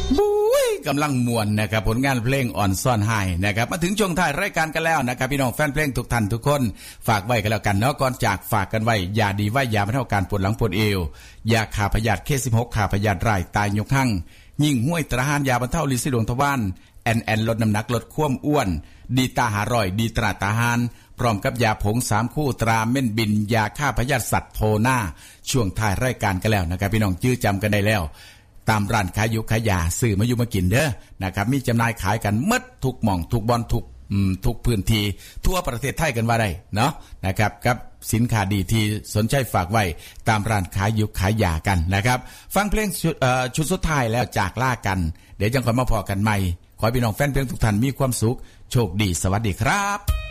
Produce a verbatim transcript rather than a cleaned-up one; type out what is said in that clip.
บุ้ยกำลังมวนนะครับผลงานเพลงอ่อนซ่อนหายนะครับมาถึงช่วงท้ายรายการกันแล้วนะครับพี่น้องแฟนเพลงทุกท่านทุกคนฝากไว้กันแล้วกันเนาะก่อนจากฝากกันไว้ยาดีไว้ยาบรรเทาการปวดหลังปวดเอวยาขาพยาธิเคสิบหกขาพยาธิรายตายยกหั่งยิ่งห้วยตราหานยาบรรเทาลินสีดวงทวารแอนแอนลดน้ำหนักลดความอ้วนดีตาหาร่อยดีตราตาหานพร้อมกับยาผงสามคู่ตราเม่นบินยาฆ่าพยาธิสัตว์โพนาช่วงท้ายรายการกันแล้วนะครับพี่น้องจื้อจำกันได้แล้วตามร้านขายยุขายยาซื้อมาอยู่มากินเด้อนะครับมีจำหน่ายขายกันหมดทุกหม่องทุกบอนทุกทุกพื้นที่ทั่วประเทศไทยกันว่าได้เนาะนะครับกับสินค้าดีที่สนใจฝากไว้ตามร้านขายยุขายยากันนะครับฟังเพลงชุด, ชุดสุดท้ายแล้วจากลากันเดี๋ยวจังค่อยมาพอกันใหม่ขอให้พี่น้องแฟนเพลงทุกท่านมีความสุขโชคดีสวัสดีครับ